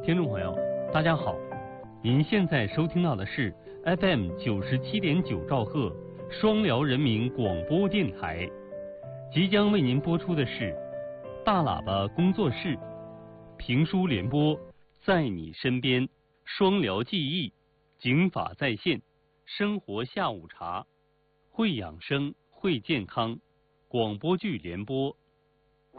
听众朋友，大家好，您现在收听到的是 FM 97.9兆赫双辽人民广播电台，即将为您播出的是大喇叭工作室评书联播，在你身边，双辽记忆，警法在线，生活下午茶，会养生会健康，广播剧联播，